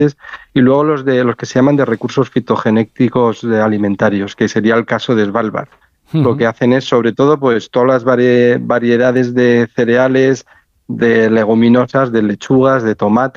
y luego los que se llaman de recursos fitogenéticos alimentarios, que sería el caso de Svalbard. Lo que hacen es, sobre todo, pues todas las variedades de cereales, de leguminosas, de lechugas, de tomates,